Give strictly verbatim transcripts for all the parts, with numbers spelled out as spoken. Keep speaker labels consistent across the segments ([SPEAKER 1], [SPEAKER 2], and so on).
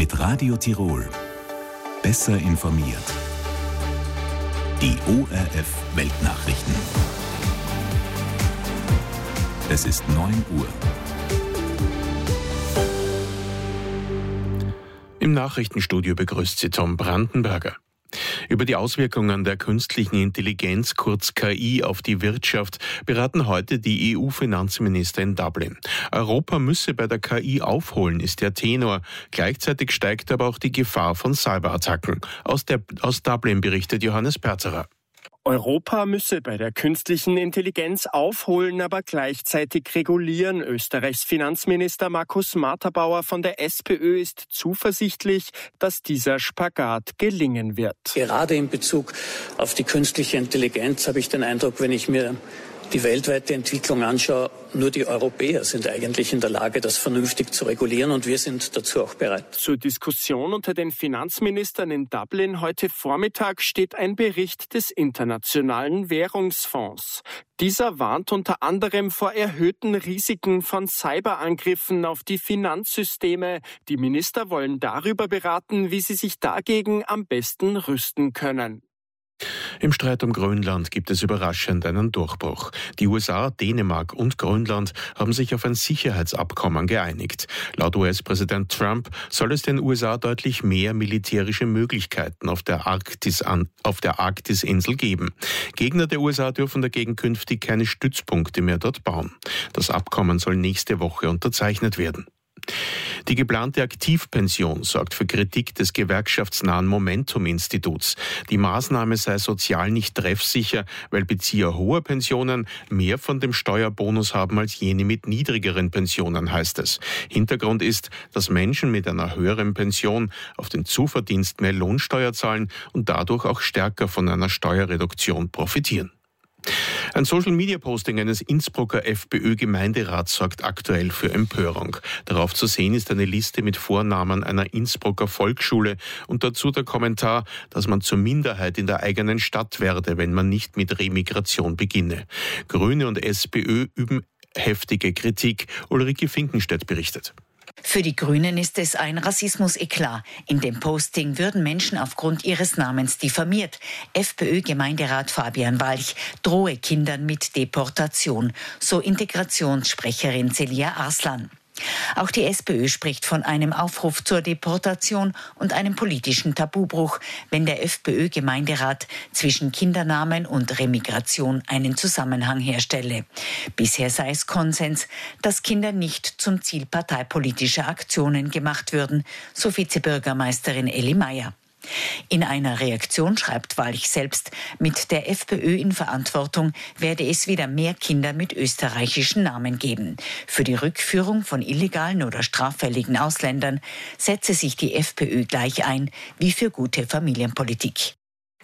[SPEAKER 1] Mit Radio Tirol. Besser informiert. Die O R F Weltnachrichten. Es ist neun Uhr.
[SPEAKER 2] Im Nachrichtenstudio begrüßt Sie Tom Brandenberger. Über die Auswirkungen der künstlichen Intelligenz, kurz K I, auf die Wirtschaft beraten heute die E U-Finanzminister in Dublin. Europa müsse bei der K I aufholen, ist der Tenor. Gleichzeitig steigt aber auch die Gefahr von Cyberattacken. Aus, der, aus Dublin berichtet Johannes Perzerer.
[SPEAKER 3] Europa müsse bei der künstlichen Intelligenz aufholen, aber gleichzeitig regulieren. Österreichs Finanzminister Markus Marterbauer von der SPÖ ist zuversichtlich, dass dieser Spagat gelingen wird.
[SPEAKER 4] Gerade in Bezug auf die künstliche Intelligenz habe ich den Eindruck, wenn ich mir die weltweite Entwicklung anschaue, nur die Europäer sind eigentlich in der Lage, das vernünftig zu regulieren, und wir sind dazu auch bereit.
[SPEAKER 3] Zur Diskussion unter den Finanzministern in Dublin heute Vormittag steht ein Bericht des Internationalen Währungsfonds. Dieser warnt unter anderem vor erhöhten Risiken von Cyberangriffen auf die Finanzsysteme. Die Minister wollen darüber beraten, wie sie sich dagegen am besten rüsten können.
[SPEAKER 2] Im Streit um Grönland gibt es überraschend einen Durchbruch. Die U S A, Dänemark und Grönland haben sich auf ein Sicherheitsabkommen geeinigt. Laut U S-Präsident Trump soll es den U S A deutlich mehr militärische Möglichkeiten auf der Arktis an, auf der Arktisinsel geben. Gegner der U S A dürfen dagegen künftig keine Stützpunkte mehr dort bauen. Das Abkommen soll nächste Woche unterzeichnet werden. Die geplante Aktivpension sorgt für Kritik des gewerkschaftsnahen Momentum-Instituts. Die Maßnahme sei sozial nicht treffsicher, weil Bezieher hoher Pensionen mehr von dem Steuerbonus haben als jene mit niedrigeren Pensionen, heißt es. Hintergrund ist, dass Menschen mit einer höheren Pension auf den Zuverdienst mehr Lohnsteuer zahlen und dadurch auch stärker von einer Steuerreduktion profitieren. Ein Social-Media-Posting eines Innsbrucker FPÖ-Gemeinderats sorgt aktuell für Empörung. Darauf zu sehen ist eine Liste mit Vornamen einer Innsbrucker Volksschule und dazu der Kommentar, dass man zur Minderheit in der eigenen Stadt werde, wenn man nicht mit Remigration beginne. Grüne und SPÖ üben heftige Kritik. Ulrike Finkenstedt berichtet.
[SPEAKER 5] Für die Grünen ist es ein Rassismus-Eklat. In dem Posting würden Menschen aufgrund ihres Namens diffamiert. FPÖ-Gemeinderat Fabian Walch drohe Kindern mit Deportation, so Integrationssprecherin Celia Arslan. Auch die SPÖ spricht von einem Aufruf zur Deportation und einem politischen Tabubruch, wenn der FPÖ-Gemeinderat zwischen Kindernamen und Remigration einen Zusammenhang herstelle. Bisher sei es Konsens, dass Kinder nicht zum Ziel parteipolitischer Aktionen gemacht würden, so Vizebürgermeisterin Elli Meyer. In einer Reaktion schreibt Walch selbst, mit der FPÖ in Verantwortung werde es wieder mehr Kinder mit österreichischen Namen geben. Für die Rückführung von illegalen oder straffälligen Ausländern setze sich die FPÖ gleich ein wie für gute Familienpolitik.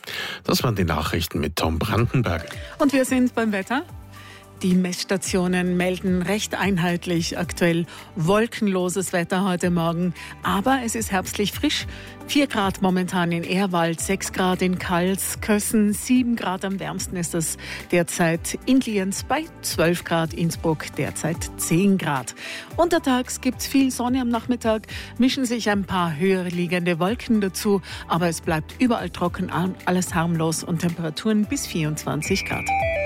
[SPEAKER 2] Das waren die Nachrichten mit Tom Brandenberger.
[SPEAKER 6] Und wir sind beim Wetter. Die Messstationen melden recht einheitlich aktuell wolkenloses Wetter heute Morgen. Aber es ist herbstlich frisch. vier Grad momentan in Ehrwald, sechs Grad in Kals, Kössen, sieben Grad am wärmsten ist es derzeit in Lienz bei zwölf Grad, Innsbruck derzeit zehn Grad. Untertags gibt es viel Sonne am Nachmittag, mischen sich ein paar höher liegende Wolken dazu. Aber es bleibt überall trocken, alles harmlos und Temperaturen bis vierundzwanzig Grad.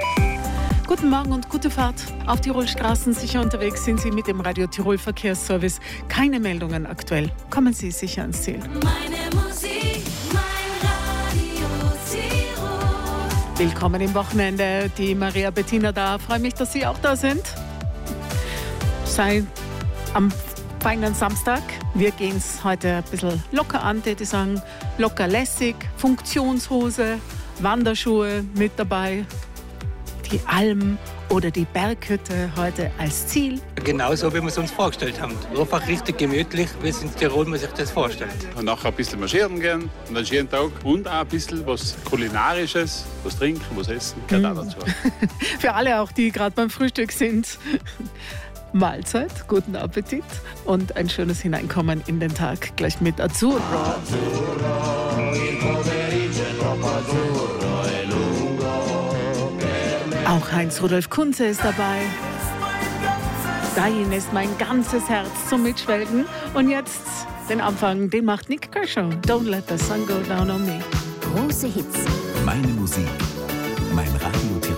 [SPEAKER 6] Guten Morgen und gute Fahrt. Auf Tirolstraßen sicher unterwegs sind Sie mit dem Radio Tirol Verkehrsservice. Keine Meldungen aktuell. Kommen Sie sicher ans Ziel.
[SPEAKER 7] Meine Musik, mein Radio Tirol.
[SPEAKER 6] Willkommen im Wochenende. Die Maria Bettina da. Freue mich, dass Sie auch da sind. Sei am feinen Samstag. Wir gehen es heute ein bisschen locker an, würde ich sagen. Locker lässig, Funktionshose, Wanderschuhe mit dabei. Die Alm oder die Berghütte heute als Ziel.
[SPEAKER 8] Genauso, wie wir es uns vorgestellt haben. Einfach richtig gemütlich, wie es in Tirol man sich das vorstellt.
[SPEAKER 9] Und nachher ein bisschen marschieren gehen und einen schönen Tag und auch ein bisschen was Kulinarisches, was trinken, was essen, gehört auch dazu.
[SPEAKER 6] Für alle auch, die gerade beim Frühstück sind. Mahlzeit, guten Appetit und ein schönes Hineinkommen in den Tag gleich mit Azzurro. Auch Heinz-Rudolf Kunze ist dabei. Dein ist mein ganzes Herz zum Mitschwelgen. Und jetzt Den Anfang, den macht Nick Kershaw. Don't let the sun go down on me.
[SPEAKER 10] Große Hits.
[SPEAKER 1] Meine Musik, mein Radio